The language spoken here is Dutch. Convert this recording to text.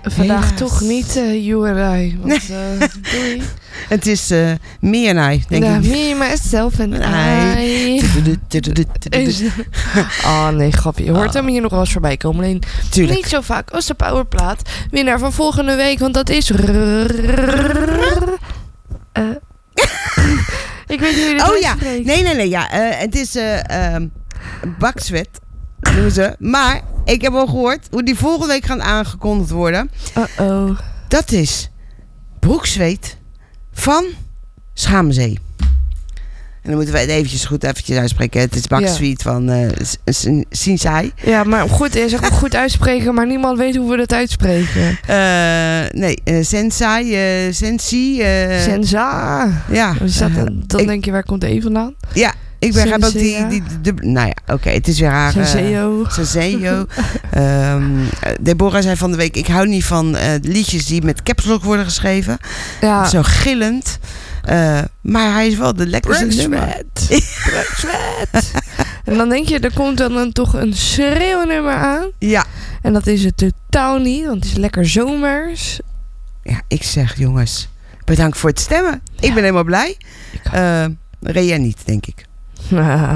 Vandaag Helaas. toch niet you and I. Want, doei. Het is me en I, denk ik. Me, myself and I. Oh nee, grapje. Je hoort hem hier nog wel eens voorbij komen. Alleen Tuurlijk. niet zo vaak als de Powerplaat. Winnaar van volgende week, want dat is... Ik weet niet hoe je dit Oh ja, uitspreekt. nee. Ja, het is bakswet, noemen ze. Maar ik heb al gehoord hoe die volgende week gaan aangekondigd worden. Uh-oh. Dat is broekzweet van Schamenzee. En dan moeten we het eventjes uitspreken. Het is baksweet van Sinsai. Ja, maar goed, je zegt ook goed uitspreken, maar niemand weet hoe we het uitspreken. Sensai, Sensi. Senza. Ja. Dan denk je, waar komt de E vandaan? Ja, ik heb ook Sensea. die nou ja, oké, het is weer haar... Senseo. Senseo. Deborah zei van de week, ik hou niet van liedjes die met caps lock worden geschreven. Ja. Zo gillend. Maar hij is wel de lekkerste nummer. Bruikswet. En dan denk je, er komt dan toch een schreeuwnummer aan. Ja. En dat is het totaal niet, want het is lekker zomers. Ja, ik zeg jongens, bedankt voor het stemmen. Ik ben helemaal blij. Rea niet, denk ik.